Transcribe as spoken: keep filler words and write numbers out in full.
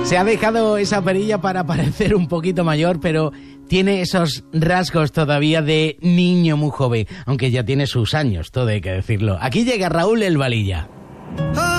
Se ha dejado esa perilla para parecer un poquito mayor, pero tiene esos rasgos todavía de niño muy joven, aunque ya tiene sus años, todo hay que decirlo. Aquí llega Raúl El Valilla. Ah.